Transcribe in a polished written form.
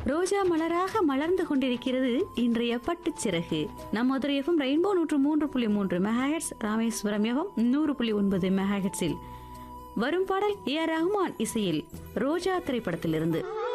ரோஜா மலராக மலர்ந்து கொண்டிருக்கிறது இன்றைய பட்டுச்சிறகு. நம் Madurai FM rainbow 103.3 megahertz, Rameswaram FM 100.9 மெகாஹெர்ட்ஸில் வரும் பாடல் ஏ ஆர் ரஹ்மான் இசையில் ரோஜா திரைப்படத்திலிருந்து.